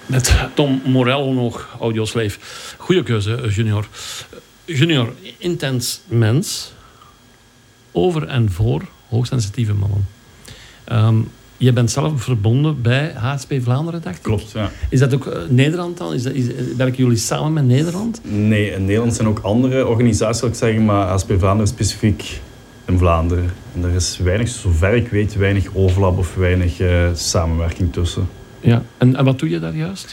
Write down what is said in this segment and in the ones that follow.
Met Tom Morello nog, audioslave. Goeie keuze, Junior. Junior, intens mens. Over en voor hoogsensitieve mannen. Je bent zelf verbonden bij HSP Vlaanderen, dacht ik? Klopt, ja. Is dat ook Nederland dan? Werken jullie samen met Nederland? Nee, in Nederland zijn ook andere organisaties, wil ik zeggen, maar HSP Vlaanderen specifiek in Vlaanderen. En er is weinig, zover ik weet, weinig overlap of weinig samenwerking tussen. Ja, en wat doe je daar juist?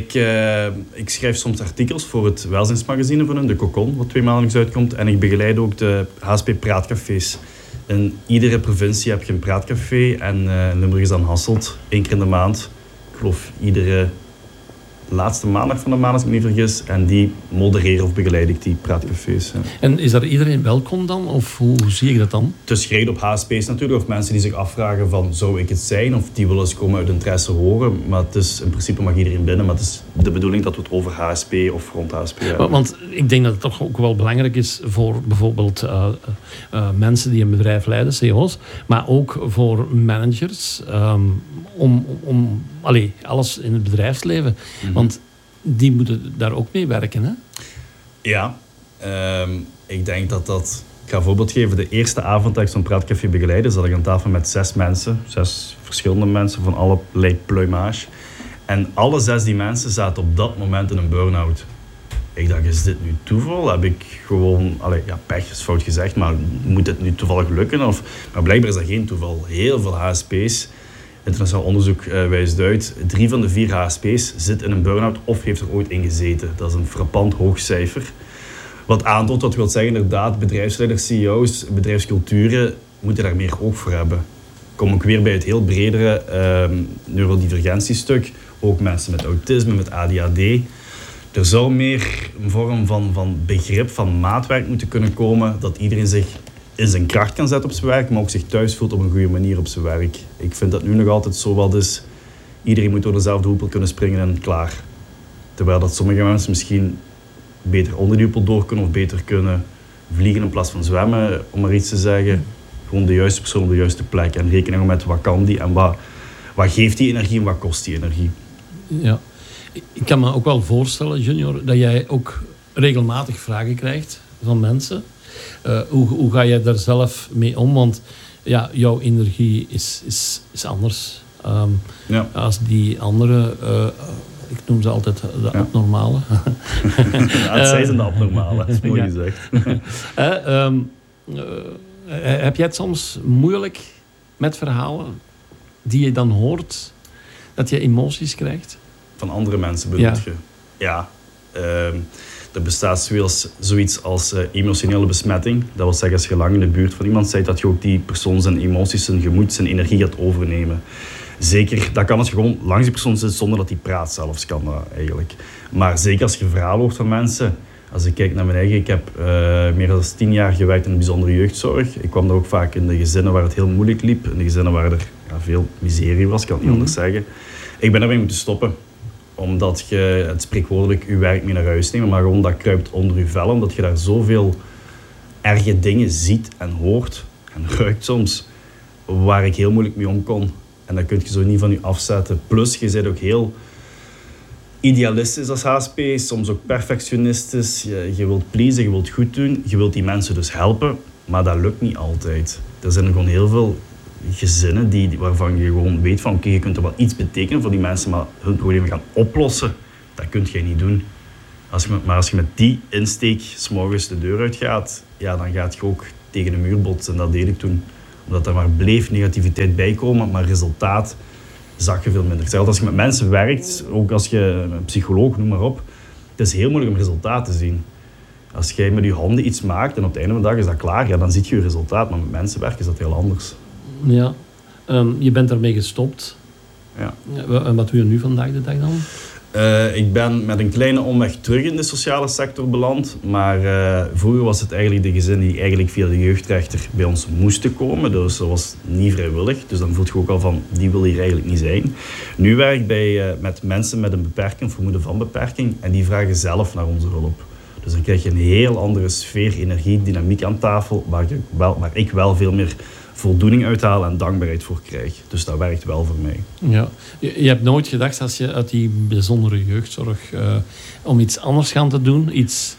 Ik schrijf soms artikels voor het welzijnsmagazine van hun, de Cocon, wat 2 maandelijks uitkomt. En ik begeleid ook de HSP Praatcafés. In iedere provincie heb je een praatcafé en in Limburg is dan Hasselt, 1 keer in de maand. Ik geloof iedere laatste maandag van de maand, als ik me niet vergis. En die modereren of begeleid ik die praatcafés. Ja. En is daar iedereen welkom dan? Of hoe zie je dat dan? Het is gericht op HSP's natuurlijk, of mensen die zich afvragen van zou ik het zijn? Of die willen eens komen uit interesse horen. Maar het is, in principe mag iedereen binnen, maar het is de bedoeling dat we het over HSP of rond HSP hebben. Want ik denk dat het toch ook wel belangrijk is voor bijvoorbeeld mensen die een bedrijf leiden, CEO's, maar ook voor managers, om alles in het bedrijfsleven. Mm-hmm. Want die moeten daar ook mee werken, hè? Ja, ik denk dat... Ik ga een voorbeeld geven. De eerste avond dat ik zo'n praatcafé begeleidde, zat ik aan tafel met 6 mensen. 6 verschillende mensen van allerlei pluimage. En alle 6 die mensen zaten op dat moment in een burn-out. Ik dacht, is dit nu toeval? Heb ik gewoon... pech is fout gezegd, maar moet dit nu toevallig lukken? Maar blijkbaar is dat geen toeval. Heel veel HSP's, internationaal onderzoek wijst uit, 3 van de 4 HSP's zit in een burn-out of heeft er ooit in gezeten. Dat is een frappant hoog cijfer. Wat aantoont, wat wil zeggen, inderdaad, bedrijfsleiders, CEO's, bedrijfsculturen moeten daar meer oog voor hebben. Kom ik weer bij het heel bredere neurodivergentiestuk. Ook mensen met autisme, met ADHD. Er zou meer een vorm van begrip, van maatwerk moeten kunnen komen, dat iedereen zich in zijn kracht kan zetten op zijn werk, maar ook zich thuis voelt op een goede manier op zijn werk. Ik vind dat nu nog altijd zo wat is. Iedereen moet door dezelfde hoepel kunnen springen en klaar. Terwijl dat sommige mensen misschien beter onder die hoepel door kunnen of beter kunnen vliegen in plaats van zwemmen, om maar iets te zeggen. Gewoon de juiste persoon op de juiste plek en rekening met wat kan die en wat geeft die energie en wat kost die energie. Ja, ik kan me ook wel voorstellen, Junior, dat jij ook regelmatig vragen krijgt van mensen. Hoe ga jij daar zelf mee om? Want ja, jouw energie is anders als die andere... ik noem ze altijd de abnormale. Ja, het zijn de abnormale, dat is mooi gezegd. Heb jij het soms moeilijk met verhalen die je dan hoort, dat je emoties krijgt? Van andere mensen bedoel je? Ja. Er bestaat zoiets als emotionele besmetting. Dat wil zeggen, als je lang in de buurt van iemand bent, dat je ook die persoon zijn emoties, zijn gemoed, zijn energie gaat overnemen. Zeker, dat kan als je gewoon langs die persoon zit zonder dat die praat zelfs, kan dat eigenlijk. Maar zeker als je verhalen hoort van mensen. Als ik kijk naar mijn eigen, ik heb meer dan 10 jaar gewerkt in de bijzondere jeugdzorg. Ik kwam daar ook vaak in de gezinnen waar het heel moeilijk liep. In de gezinnen waar er veel miserie was, kan ik niet anders zeggen. Ik ben daarmee moeten stoppen. Omdat je het spreekwoordelijk je werk mee naar huis neemt, maar gewoon dat kruipt onder je vel. Omdat je daar zoveel erge dingen ziet en hoort en ruikt soms, waar ik heel moeilijk mee om kon. En dat kun je zo niet van je afzetten. Plus, je bent ook heel idealistisch als HSP, soms ook perfectionistisch. Je wilt pleasen, je wilt goed doen, je wilt die mensen dus helpen, maar dat lukt niet altijd. Er zijn gewoon heel veel gezinnen waarvan je gewoon weet van oké, je kunt er wel iets betekenen voor die mensen, maar hun problemen gaan oplossen, dat kun je niet doen. Maar als je met die insteek 's morgens de deur uitgaat, ja, dan gaat je ook tegen de muur botsen. En dat deed ik toen. Omdat er maar bleef negativiteit bijkomen, maar resultaat zag je veel minder. Ik zeg altijd, als je met mensen werkt, ook als je een psycholoog, noem maar op, het is heel moeilijk om resultaat te zien. Als jij met je handen iets maakt en op het einde van de dag is dat klaar, ja, dan zie je je resultaat. Maar met mensen werken is dat heel anders. Ja, je bent daarmee gestopt. Ja. En wat doe je nu vandaag de dag dan? Ik ben met een kleine omweg terug in de sociale sector beland. Maar vroeger was het eigenlijk de gezin die eigenlijk via de jeugdrechter bij ons moesten komen. Dus dat was niet vrijwillig. Dus dan voelt je ook al van, die wil hier eigenlijk niet zijn. Nu werk ik met mensen met een beperking, vermoeden van beperking. En die vragen zelf naar onze hulp. Dus dan krijg je een heel andere sfeer, energie, dynamiek aan tafel. Waar ik wel veel meer voldoening uithaal en dankbaarheid voor krijg. Dus dat werkt wel voor mij. Ja. Je hebt nooit gedacht, als je uit die bijzondere jeugdzorg, om iets anders gaan te doen?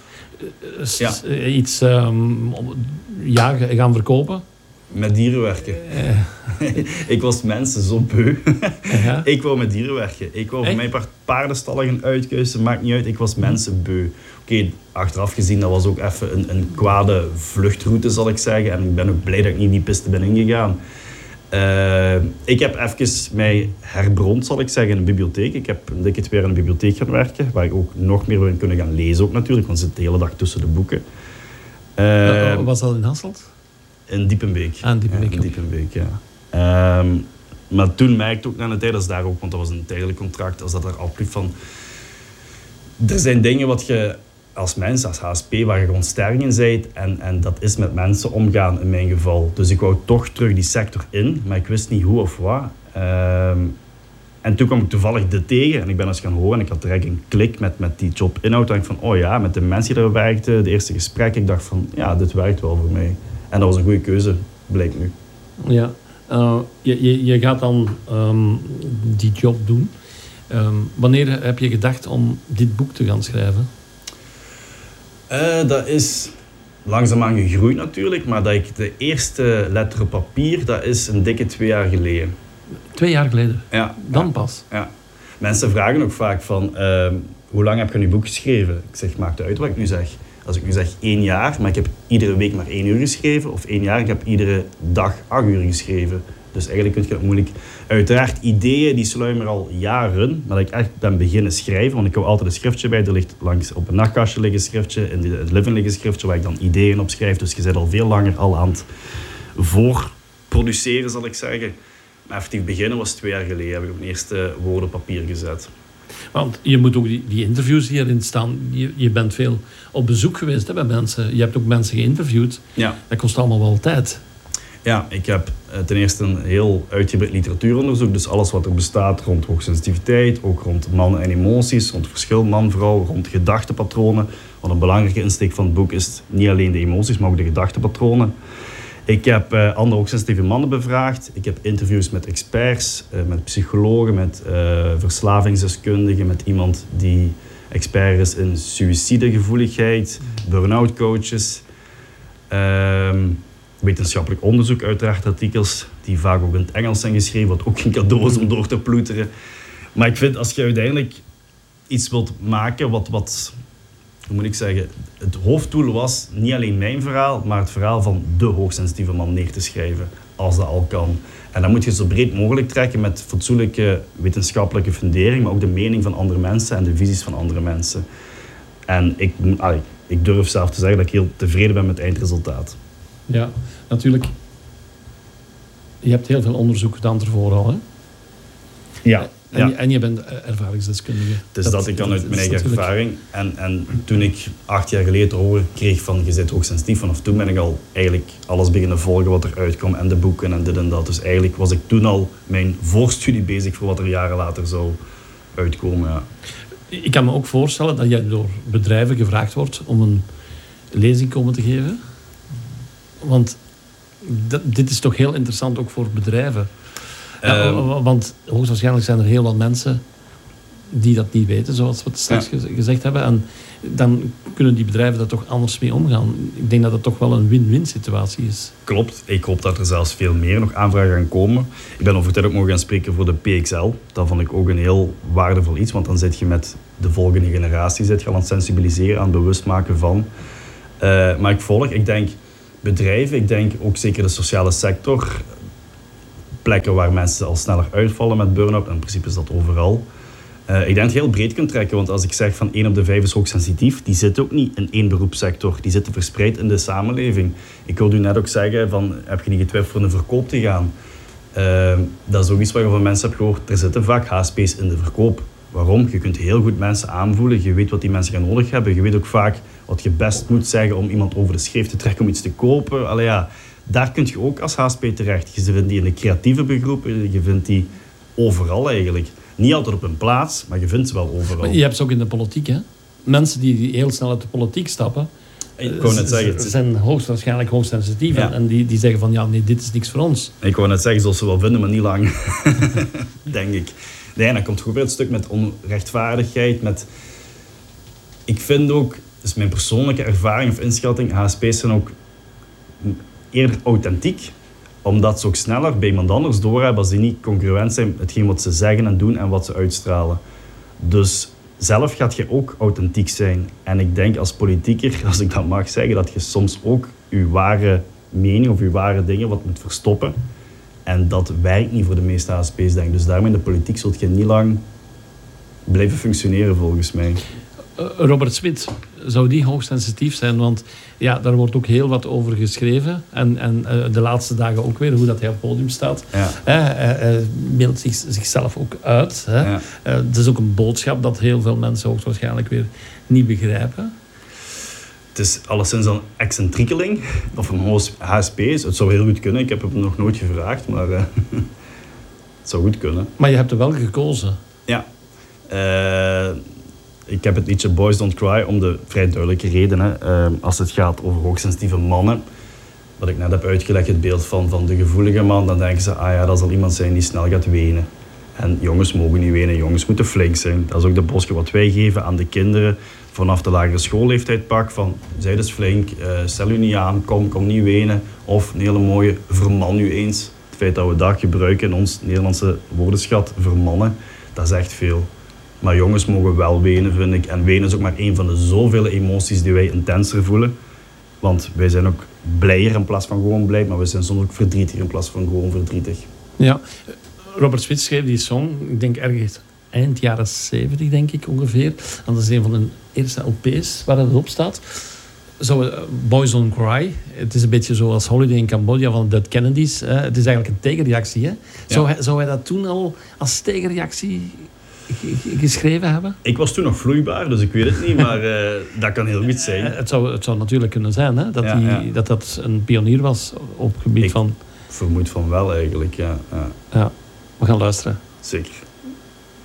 Gaan verkopen? Met dieren werken. Ik was mensen zo beu. Ik wou met dieren werken. Ik wou voor mijn paardenstallen gaan uitkuisen, maakt niet uit. Ik was mensen beu. Oké, achteraf gezien, dat was ook even een kwade vluchtroute, zal ik zeggen. En ik ben ook blij dat ik niet die piste ben ingegaan. Ik heb even mij herbrond, zal ik zeggen, in een bibliotheek. Ik heb een dikke 2 jaar in een bibliotheek gaan werken, waar ik ook nog meer wil kunnen gaan lezen ook natuurlijk, want ik zit de hele dag tussen de boeken. Was dat in Hasselt? In Diepenbeek. In Diepenbeek. In Diepenbeek, ja. Maar toen merkte ik ook na een tijd, dat is daar ook, want dat was een tijdelijk contract, als dat er afliep van... Er zijn dingen wat je als mens, als HSP, waar je gewoon sterk in bent. En dat is met mensen omgaan in mijn geval. Dus ik wou toch terug die sector in, maar ik wist niet hoe of wat. En toen kwam ik toevallig dit tegen en ik ben eens gaan horen en ik had direct een klik met die jobinhoud. En ik van, oh ja, met de mensen die daar werkten, de eerste gesprekken, ik dacht van, ja, dit werkt wel voor mij. En dat was een goede keuze, blijkt nu. Ja, je gaat dan die job doen. Wanneer heb je gedacht om dit boek te gaan schrijven? Dat is langzaamaan gegroeid natuurlijk, maar dat ik de eerste letter op papier, dat is een dikke 2 jaar geleden. 2 jaar geleden? Ja. Dan pas? Ja. Mensen vragen ook vaak van, hoe lang heb je nu boek geschreven? Ik zeg, maakt uit wat ik nu zeg. Als ik nu zeg 1 jaar, maar ik heb iedere week maar 1 uur geschreven, of 1 jaar, ik heb iedere dag 8 uur geschreven. Dus eigenlijk kun je dat moeilijk... Uiteraard, ideeën die sluimeren al jaren, maar dat ik echt ben beginnen schrijven, want ik hou altijd een schriftje bij. Er ligt langs op een nachtkastje liggen een schriftje, in het living ligt een schriftje waar ik dan ideeën op schrijf. Dus je bent al veel langer al aan het voorproduceren, zal ik zeggen. Maar effectief beginnen was 2 jaar geleden, heb ik mijn eerste woorden op papier gezet. Want je moet ook die interviews die erin staan, je bent veel op bezoek geweest hè, bij mensen. Je hebt ook mensen geïnterviewd. Ja. Dat kost allemaal wel tijd. Ja, ik heb ten eerste een heel uitgebreid literatuuronderzoek. Dus alles wat er bestaat rond hoogsensitiviteit, ook rond mannen en emoties, rond verschil man-vrouw, rond gedachtepatronen. Want een belangrijke insteek van het boek is niet alleen de emoties, maar ook de gedachtepatronen. Ik heb andere hoogsensitieve mannen bevraagd. Ik heb interviews met experts, met psychologen, met verslavingsdeskundigen, met iemand die expert is in suïcidegevoeligheid, burn-out coaches. Wetenschappelijk onderzoek, uiteraard artikels die vaak ook in het Engels zijn geschreven, wat ook geen cadeau is om door te ploeteren. Maar ik vind, als je uiteindelijk iets wilt maken wat hoe moet ik zeggen, het hoofddoel was niet alleen mijn verhaal, maar het verhaal van de hoogsensitieve man neer te schrijven, als dat al kan. En dan moet je zo breed mogelijk trekken met fatsoenlijke wetenschappelijke fundering, maar ook de mening van andere mensen en de visies van andere mensen. En ik durf zelf te zeggen dat ik heel tevreden ben met het eindresultaat. Ja, natuurlijk. Je hebt heel veel onderzoek gedaan ervoor al, hè? Ja. En je bent ervaringsdeskundige. Dus dat ik kan uit mijn eigen ervaring. En toen ik 8 jaar geleden te horen kreeg van je bent hoogsensitief, vanaf toen ben ik al eigenlijk alles beginnen volgen wat er uitkwam en de boeken en dit en dat. Dus eigenlijk was ik toen al mijn voorstudie bezig voor wat er jaren later zou uitkomen. Ja. Ik kan me ook voorstellen dat jij door bedrijven gevraagd wordt om een lezing komen te geven. Want dit is toch heel interessant ook voor bedrijven. Want hoogstwaarschijnlijk zijn er heel wat mensen die dat niet weten, zoals we het straks gezegd hebben. En dan kunnen die bedrijven daar toch anders mee omgaan. Ik denk dat het toch wel een win-win situatie is. Klopt. Ik hoop dat er zelfs veel meer nog aanvragen gaan komen. Ik ben over tijd ook mogen gaan spreken voor de PXL. Dat vond ik ook een heel waardevol iets, want dan zit je met de volgende generatie al aan het sensibiliseren, aan het bewustmaken van. Maar ik denk bedrijven, ik denk ook zeker de sociale sector, plekken waar mensen al sneller uitvallen met burn-out, en in principe is dat overal. Ik denk dat je heel breed kunt trekken, want als ik zeg van 1 op de 5 is hoogsensitief, die zitten ook niet in 1 beroepssector, die zitten verspreid in de samenleving. Ik wilde u net ook zeggen, van, heb je niet getwijfeld voor in de verkoop te gaan? Dat is ook iets wat je van mensen hebt gehoord, er zitten vaak HSP's in de verkoop. Waarom? Je kunt heel goed mensen aanvoelen, je weet wat die mensen gaan nodig hebben, je weet ook vaak wat je best moet zeggen om iemand over de schreef te trekken om iets te kopen. Allee, ja, daar kun je ook als HSP terecht. Je vindt die in de creatieve beroepen, je vindt die overal eigenlijk. Niet altijd op een plaats, maar je vindt ze wel overal. Maar je hebt ze ook in de politiek, hè? Mensen die heel snel uit de politiek stappen Ik wou net zeggen, ze zijn hoogstwaarschijnlijk hoogsensitief en die zeggen van ja, nee, dit is niks voor ons. Ik wou net zeggen, zullen ze wel vinden, maar niet lang. Denk ik. Nee, dat komt goed bij het stuk met onrechtvaardigheid. Ik vind ook, dus mijn persoonlijke ervaring of inschatting, HSP's zijn ook eerder authentiek, omdat ze ook sneller bij iemand anders doorhebben als die niet congruent zijn met hetgeen wat ze zeggen en doen en wat ze uitstralen. Dus zelf gaat je ook authentiek zijn. En ik denk als politieker, als ik dat mag zeggen, dat je soms ook je ware mening of je ware dingen wat moet verstoppen. En dat werkt niet voor de meeste HSP's, denk ik. Dus daarom in de politiek zult je niet lang blijven functioneren, volgens mij. Robert Smit, zou die hoogsensitief zijn? Want ja, daar wordt ook heel wat over geschreven. En de laatste dagen ook weer, hoe dat hij op het podium staat. Ja. Hij beeldt zichzelf ook uit. Hè. Ja. Het is ook een boodschap dat heel veel mensen hoogstwaarschijnlijk weer niet begrijpen. Het is alleszins een excentriekeling, of een HSP is. Het zou heel goed kunnen. Ik heb hem nog nooit gevraagd, maar het zou goed kunnen. Maar je hebt er wel gekozen. Ja. Ik heb het liedje Boys Don't Cry om de vrij duidelijke reden. Hè. Als het gaat over hoogsensitieve mannen, wat ik net heb uitgelegd, het beeld van de gevoelige man, dan denken ze, ah ja, dat zal iemand zijn die snel gaat wenen. En jongens mogen niet wenen, jongens moeten flink zijn. Dat is ook de boodschap wat wij geven aan de kinderen vanaf de lagere schoolleeftijd pak. Van, zij dus flink, stel u niet aan, kom niet wenen. Of een hele mooie, verman u eens. Het feit dat we dat gebruiken in ons Nederlandse woordenschat, vermannen, dat is echt veel. Maar jongens mogen wel wenen, vind ik. En wenen is ook maar een van de zoveel emoties die wij intenser voelen. Want wij zijn ook blijer in plaats van gewoon blij, maar we zijn soms ook verdrietig in plaats van gewoon verdrietig. Ja, Robert Smit schreef die song, ik denk ergens eind jaren 70, denk ik ongeveer. En dat is een van de eerste LP's waar het op staat. Boys Don't Cry. Het is een beetje zoals Holiday in Cambodja van de Dead Kennedys. Het is eigenlijk een tegenreactie. Hè? Ja. Zou hij dat toen al als tegenreactie geschreven hebben? Ik was toen nog vloeibaar, dus ik weet het niet, maar dat kan heel goed zijn. Het zou natuurlijk kunnen zijn, hè? Dat een pionier was op het gebied van... Ik vermoed van wel eigenlijk, ja. Ja, we gaan luisteren. Zeker.